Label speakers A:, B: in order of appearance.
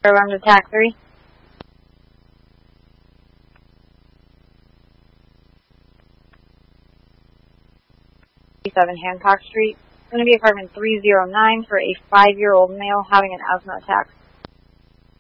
A: Around attack 3. Hancock Street. It's going to be apartment 309 for a 5-year-old male having an asthma attack.